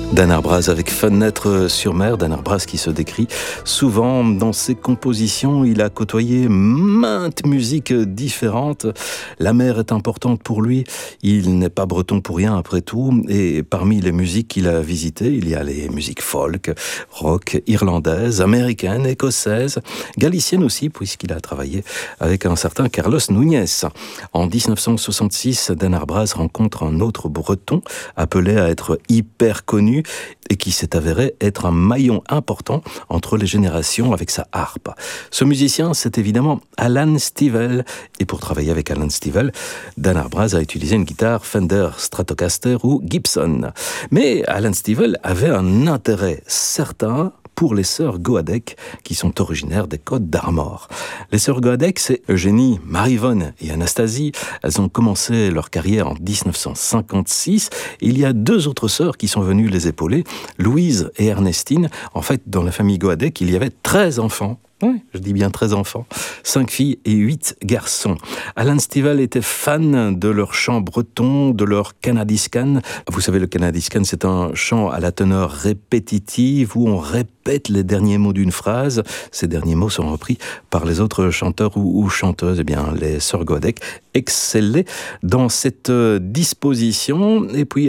Danar Braz avec Fenêtre sur mer. Danar Braz qui se décrit souvent dans ses compositions. Il a côtoyé maintes musiques différentes. La mer est importante pour lui. Il n'est pas breton pour rien après tout. Et parmi les musiques qu'il a visitées, il y a les musiques folk, rock, irlandaises, américaines, écossaises, galiciennes aussi, puisqu'il a travaillé avec un certain Carlos Núñez. En 1966, Danar Braz rencontre un autre breton appelé à être hyper connu et qui s'est avéré être un maillon important entre les générations avec sa harpe. Ce musicien, c'est évidemment Alan Stivell. Et pour travailler avec Alan Stivell, Danar Braz a utilisé une guitare Fender Stratocaster ou Gibson. Mais Alan Stivell avait un intérêt certain pour les sœurs Goadec, qui sont originaires des Côtes d'Armor. Les sœurs Goadec, c'est Eugénie, Marie-Vonne et Anastasie. Elles ont commencé leur carrière en 1956. Il y a deux autres sœurs qui sont venues les épauler, Louise et Ernestine. En fait, dans la famille Goadec, il y avait 13 enfants. Oui, je dis bien 13 enfants, 5 filles et 8 garçons. Alan Stivell était fan de leur chant breton, de leur canadiscan. Vous savez, le canadiscan, c'est un chant à la teneur répétitive où on répète les derniers mots d'une phrase. Ces derniers mots sont repris par les autres chanteurs ou chanteuses. Eh bien, les sœurs Goadec excellaient dans cette disposition. Et puis,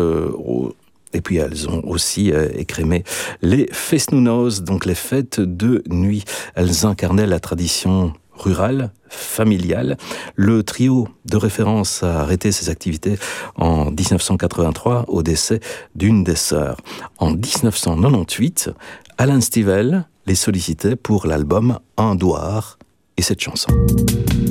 elles ont aussi écrémé les Festnunos, donc les fêtes de nuit. Elles incarnaient la tradition rurale, familiale. Le trio de référence a arrêté ses activités en 1983 au décès d'une des sœurs. En 1998, Alan Stivell les sollicitait pour l'album Un Douar et cette chanson.